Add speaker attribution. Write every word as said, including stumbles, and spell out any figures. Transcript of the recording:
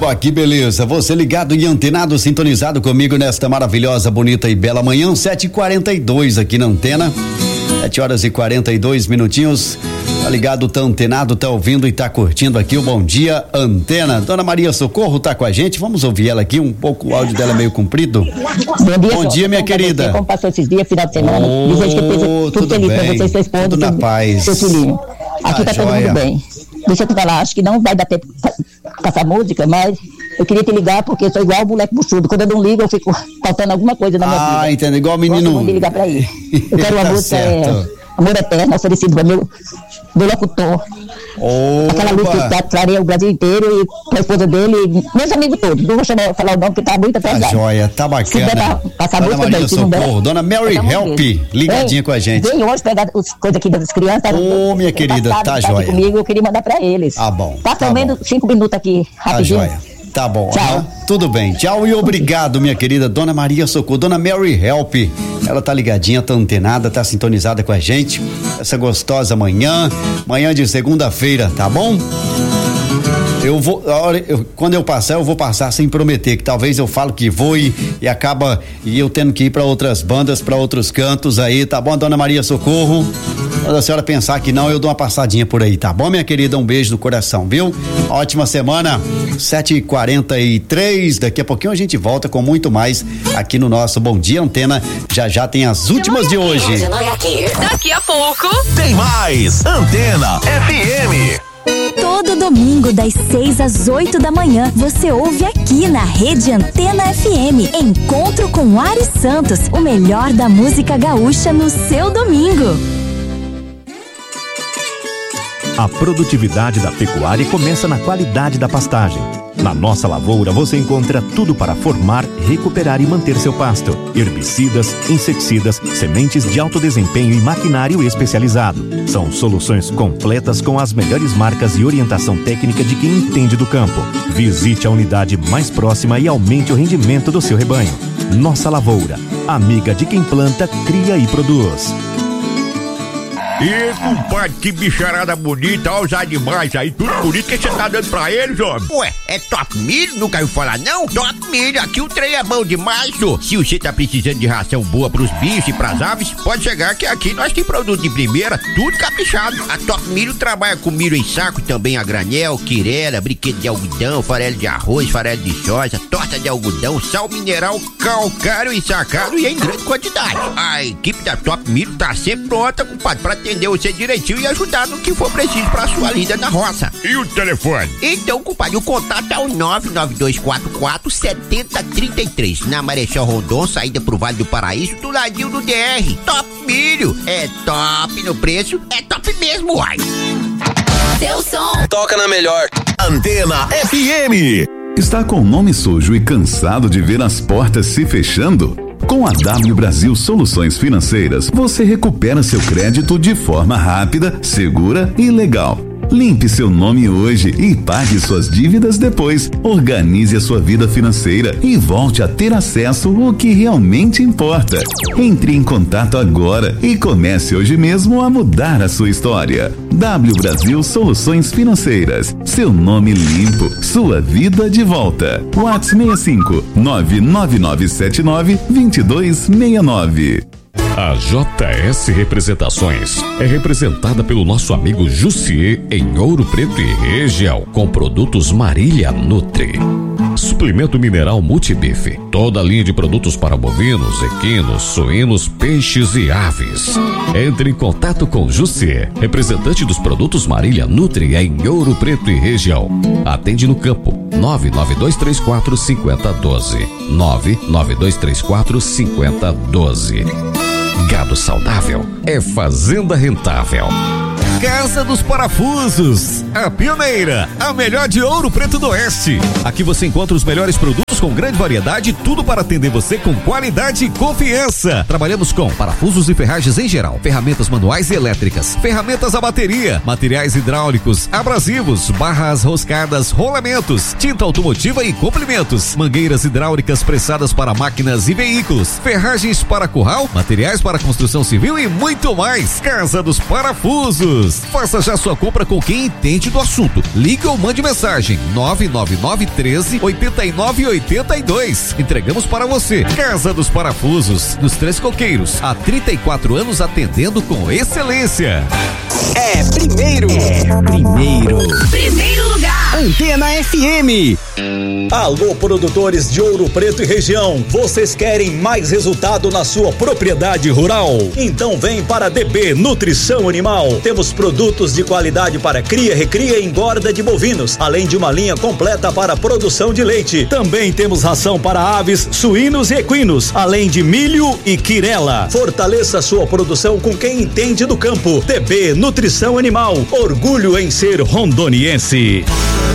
Speaker 1: Ó, que beleza, você ligado e antenado, sintonizado comigo nesta maravilhosa, bonita e bela manhã, sete e quarenta e dois aqui na antena, sete horas e quarenta e dois minutinhos, tá ligado, tá antenado, tá ouvindo e tá curtindo aqui o Bom Dia Antena. Dona Maria Socorro tá com a gente, vamos ouvir ela aqui, um pouco o áudio dela é meio comprido.
Speaker 2: Bom dia,
Speaker 1: Bom dia, minha querida.
Speaker 2: Você, como passou esses dias, final de semana,
Speaker 1: oh,
Speaker 2: desejo que eu tudo feliz pra você, sua esposa,
Speaker 1: tudo na paz.
Speaker 2: Seu filhinho. Aqui tá, tá todo mundo bem. Deixa eu te falar, acho que não vai dar tempo com essa música, mas eu queria te ligar porque eu sou igual o moleque buchudo. Quando eu não ligo, eu fico faltando alguma coisa na minha
Speaker 1: ah,
Speaker 2: vida.
Speaker 1: Ah, entendo, igual o menino.
Speaker 2: Gosto de ligar pra ele. Eu quero uma
Speaker 1: tá
Speaker 2: música,
Speaker 1: certo.
Speaker 2: é, Amor Eterno, oferecido para meu, meu locutor.
Speaker 1: Opa.
Speaker 2: Aquela música que clareia o Brasil inteiro e pra esposa dele, e meus amigos todos. Não vou chamar, falar o nome porque tá muito atrasado.
Speaker 1: Tá joia, tá bacana.
Speaker 2: Passar
Speaker 1: Dona
Speaker 2: música
Speaker 1: Maria
Speaker 2: bem,
Speaker 1: Socorro, Dona Mary Help, ligadinha
Speaker 2: Ei,
Speaker 1: com a gente.
Speaker 2: Vem hoje pegar as coisas aqui das crianças.
Speaker 1: Ô, minha querida, tá, tá joia.
Speaker 2: Comigo, eu queria mandar pra eles.
Speaker 1: Ah, bom.
Speaker 2: Passa
Speaker 1: tá
Speaker 2: ao menos cinco minutos aqui, rapidinho.
Speaker 1: Tá joia. Tá bom.
Speaker 2: Tchau.
Speaker 1: Ah, tudo bem. Tchau e obrigado, minha querida Dona Maria Socorro. Dona Mary Help, ela tá ligadinha, tá antenada, tá sintonizada com a gente. Essa gostosa manhã, manhã de segunda-feira, tá bom? Eu vou, eu, quando eu passar, eu vou passar sem prometer, que talvez eu falo que vou e, e acaba e eu tendo que ir para outras bandas, para outros cantos aí, tá bom, Dona Maria Socorro? Quando a senhora pensar que não, eu dou uma passadinha por aí, tá bom, minha querida? Um beijo do coração, viu? Ótima semana, sete e quarenta e três, daqui a pouquinho a gente volta com muito mais aqui no nosso Bom Dia Antena. Já já tem as últimas de hoje.
Speaker 3: Daqui a pouco
Speaker 4: tem mais Antena F M.
Speaker 5: Todo domingo, das seis às oito da manhã, você ouve aqui na Rede Antena F M. Encontro com Ari Santos, o melhor da música gaúcha no seu domingo.
Speaker 6: A produtividade da pecuária começa na qualidade da pastagem. Na nossa lavoura você encontra tudo para formar, recuperar e manter seu pasto. Herbicidas, inseticidas, sementes de alto desempenho e maquinário especializado. São soluções completas com as melhores marcas e orientação técnica de quem entende do campo. Visite a unidade mais próxima e aumente o rendimento do seu rebanho. Nossa Lavoura, amiga de quem planta, cria e produz.
Speaker 7: E compadre, que bicharada bonita, olha os animais aí, tudo bonito, que você tá dando pra eles, homem?
Speaker 8: Ué, é Top Milho? Nunca ouviu falar, não? Top Milho, aqui o trem é bom demais, senhor. Se você tá precisando de ração boa pros bichos e pras aves, pode chegar que aqui nós tem produto de primeira, tudo caprichado. A Top Milho trabalha com milho em saco e também a granel, quirela, brinquedo de algodão, farelo de arroz, farelo de soja, torta de algodão, sal mineral, calcário ensacado e em grande quantidade. A equipe da Top Milho tá sempre pronta, compadre, pra ter entender você direitinho e ajudar no que for preciso pra sua lida na roça.
Speaker 7: E o telefone?
Speaker 8: Então, compadre, o contato é o nove nove dois quatro quatro sete zero três três, na Marechal Rondon, saída pro Vale do Paraíso, do ladinho do D R. Top Milho, é top no preço, é top mesmo, uai.
Speaker 3: Seu som
Speaker 4: toca na melhor Antena F M.
Speaker 9: Está com o nome sujo e cansado de ver as portas se fechando? Com a W Brasil Soluções Financeiras, você recupera seu crédito de forma rápida, segura e legal. Limpe seu nome hoje e pague suas dívidas depois. Organize a sua vida financeira e volte a ter acesso ao que realmente importa. Entre em contato agora e comece hoje mesmo a mudar a sua história. W Brasil Soluções Financeiras. Seu nome limpo, sua vida de volta. WhatsApp seis cinco nove nove nove sete nove dois dois seis nove.
Speaker 10: A J S Representações é representada pelo nosso amigo Jussier em Ouro Preto e região, com produtos Marília Nutri. Suplemento mineral multibife, toda a linha de produtos para bovinos, equinos, suínos, peixes e aves. Entre em contato com Jussier, representante dos produtos Marília Nutri em Ouro Preto e região. Atende no campo nove nove dois três quatro cinco zero um dois, nove nove dois três quatro cinco zero um dois. Gado saudável é fazenda rentável.
Speaker 4: Casa dos Parafusos, a pioneira, a melhor de Ouro Preto do Oeste. Aqui você encontra os melhores produtos
Speaker 10: Produtos com grande variedade, tudo para atender você com qualidade e confiança. Trabalhamos com parafusos e ferragens em geral, ferramentas manuais e elétricas, ferramentas a bateria, materiais hidráulicos, abrasivos, barras roscadas, rolamentos, tinta automotiva e complementos, mangueiras hidráulicas pressadas para máquinas e veículos, ferragens para curral, materiais para construção civil e muito mais. Casa dos Parafusos. Faça já sua compra com quem entende do assunto. Ligue ou mande mensagem nove nove nove um três oito nove oito dois. Entregamos para você. Casa dos Parafusos, nos Três Coqueiros, há trinta e quatro anos atendendo com excelência.
Speaker 11: É primeiro. É primeiro.
Speaker 3: Primeiro lugar.
Speaker 11: Antena F M.
Speaker 12: Alô, produtores de Ouro Preto e região. Vocês querem mais resultado na sua propriedade rural? Então vem para a D B Nutrição Animal. Temos produtos de qualidade para cria, recria e engorda de bovinos, além de uma linha completa para produção de leite. Também temos ração para aves, suínos e equinos, além de milho e quirela. Fortaleça sua produção com quem entende do campo. D B Nutrição Animal. Orgulho em ser rondoniense.